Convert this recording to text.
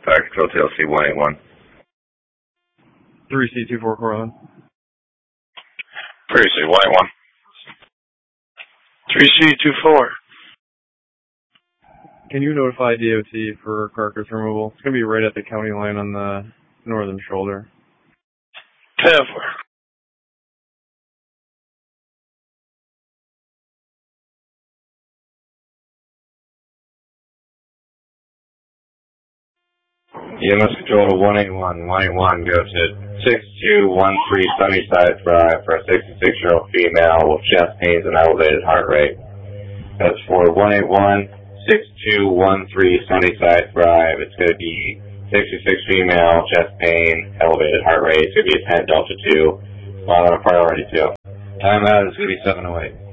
Fire Control TLC 181. 3C24 Cortland. 3C 181. 3C24. Can you notify DOT for carcass removal? It's going to be right at the county line on the northern shoulder. 10-4. EMS Control to 181. 181 go to 6213 Sunnyside Drive for a 66-year-old female with chest pains and elevated heart rate. That's for 181 6213 Sunnyside Drive. It's going to be 66 female, chest pain, elevated heart rate. It's going to be a 10 Delta 2, while on a priority 2. Timeout is going to be 7:08.